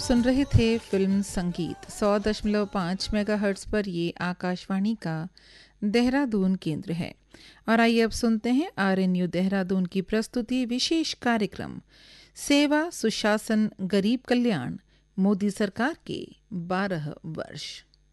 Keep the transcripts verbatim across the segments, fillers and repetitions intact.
सुन रहे थे फिल्म संगीत सौ दशमलव पाँच मेगाहर्ट्ज पर। ये आकाशवाणी का देहरादून केंद्र है। और आइए अब सुनते हैं आरएनयू देहरादून की प्रस्तुति विशेष कार्यक्रम सेवा सुशासन गरीब कल्याण मोदी सरकार के बारह वर्ष।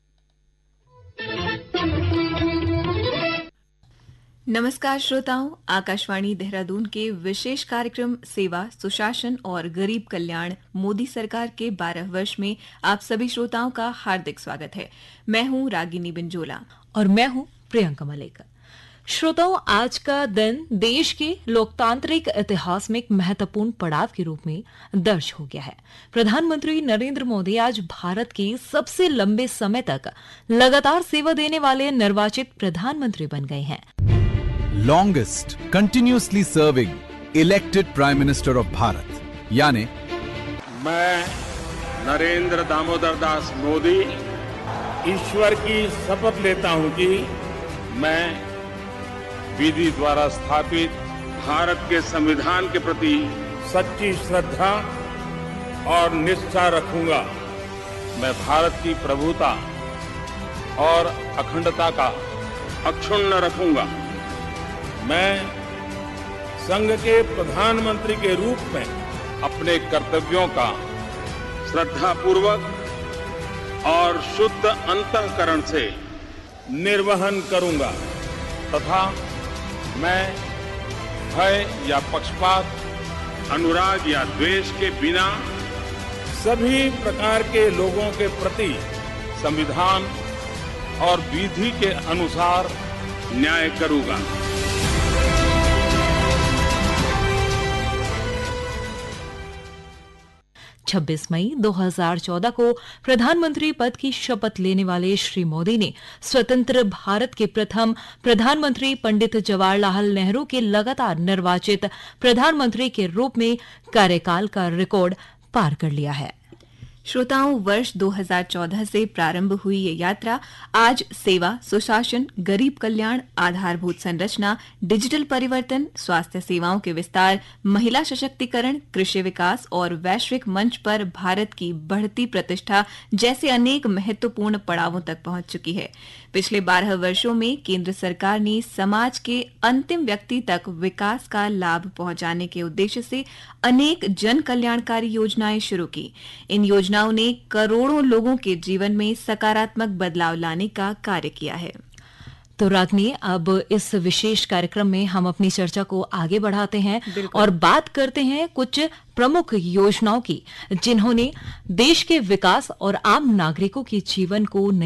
नमस्कार श्रोताओं, आकाशवाणी देहरादून के विशेष कार्यक्रम सेवा सुशासन और गरीब कल्याण मोदी सरकार के बारह वर्ष में आप सभी श्रोताओं का हार्दिक स्वागत है। मैं हूं रागिनी बिंजोला और मैं हूं प्रियंका मलिक। श्रोताओं, आज का दिन देश के लोकतांत्रिक इतिहास में एक महत्वपूर्ण पड़ाव के रूप में दर्ज हो गया है। प्रधानमंत्री नरेंद्र मोदी आज भारत के सबसे लंबे समय तक लगातार सेवा देने वाले निर्वाचित प्रधानमंत्री बन गए हैं। Longest continuously serving elected Prime Minister of Bharat, यानी मैं नरेंद्र दामोदर दास मोदी ईश्वर की शपथ लेता हूं कि मैं विधि द्वारा स्थापित भारत के संविधान के प्रति सच्ची श्रद्धा और निष्ठा रखूंगा। मैं भारत की प्रभुता और अखंडता का अक्षुण्ण रखूंगा। मैं संघ के प्रधानमंत्री के रूप में अपने कर्तव्यों का श्रद्धापूर्वक और शुद्ध अंतःकरण से निर्वहन करूंगा तथा मैं भय या पक्षपात, अनुराग या द्वेष के बिना सभी प्रकार के लोगों के प्रति संविधान और विधि के अनुसार न्याय करूंगा। छब्बीस मई दो हज़ार चौदह को प्रधानमंत्री पद की शपथ लेने वाले श्री मोदी ने स्वतंत्र भारत के प्रथम प्रधानमंत्री पंडित जवाहरलाल नेहरू के लगातार निर्वाचित प्रधानमंत्री के रूप में कार्यकाल का रिकॉर्ड पार कर लिया है। श्रोताओं, वर्ष दो हज़ार चौदह से प्रारंभ हुई ये यात्रा आज सेवा सुशासन गरीब कल्याण आधारभूत संरचना डिजिटल परिवर्तन स्वास्थ्य सेवाओं के विस्तार महिला सशक्तिकरण कृषि विकास और वैश्विक मंच पर भारत की बढ़ती प्रतिष्ठा जैसे अनेक महत्वपूर्ण पड़ावों तक पहुंच चुकी है। पिछले बारह वर्षों में केंद्र सरकार ने समाज के अंतिम व्यक्ति तक विकास का लाभ पहुंचाने के उद्देश्य से अनेक जन कल्याणकारी योजनाएं शुरू की। इन योजनाओं ने करोड़ों लोगों के जीवन में सकारात्मक बदलाव लाने का कार्य किया है। तो रागनी, अब इस विशेष कार्यक्रम में हम अपनी चर्चा को आगे बढ़ाते हैं और बात करते हैं कुछ प्रमुख योजनाओं की जिन्होंने देश के विकास और आम नागरिकों के जीवन को